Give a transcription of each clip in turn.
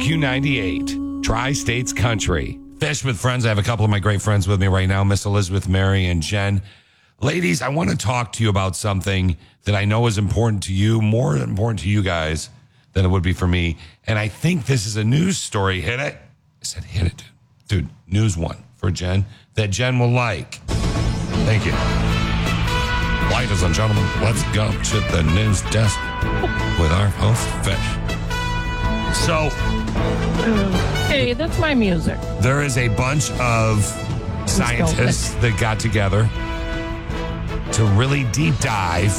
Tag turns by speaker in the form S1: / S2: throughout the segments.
S1: KQ98, Tri-States Country. Fish with Friends. I have a couple of my great friends with me right now, Miss Elizabeth, Mary, and Jen. Ladies, I want to talk to you about something that I know is important to you, more important to you guys than it would be for me. And I think this is a news story. Hit it. I said, hit it, dude. News one for Jen that Jen will like. Thank you. Ladies and gentlemen, let's go to the news desk with our host, Fish. So,
S2: hey, that's my music.
S1: There is a bunch of scientists that got together to really deep dive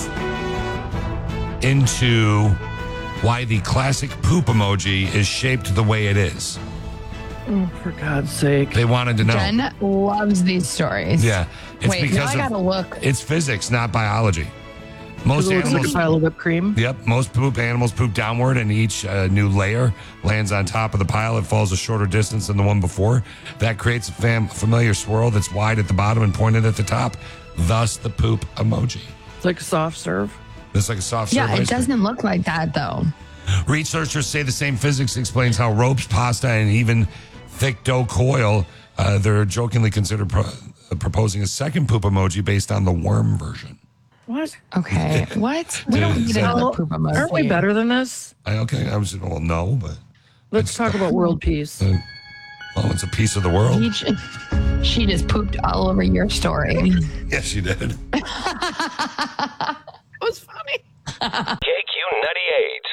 S1: into why the classic poop emoji is shaped the way it is.
S2: Oh, for God's sake.
S1: They wanted to know.
S3: Jen loves these stories.
S1: Yeah. It's
S3: Wait, now I gotta look.
S1: It's physics, not biology. Most
S2: It looks
S1: animals,
S2: like a pile of whipped cream.
S1: Yep, most animals poop downward, and each new layer lands on top of the pile. It falls a shorter distance than the one before. That creates a familiar swirl that's wide at the bottom and pointed at the top. Thus, the poop emoji.
S2: It's like a soft serve.
S1: It's like a soft serve.
S3: Yeah, it
S1: ice cream.
S3: doesn't look like that though.
S1: Researchers say the same physics explains how ropes, pasta, and even thick dough coil. They're jokingly considered proposing a second poop emoji based on the worm version.
S2: What?
S3: Okay, what? We don't need another poop emoji.
S2: Aren't we better than this?
S1: I was well, no, but
S2: Let's talk about world peace.
S1: well, it's a piece of the world.
S3: She just pooped all over your story.
S1: Yes, she did.
S2: That was funny.
S4: KQ98.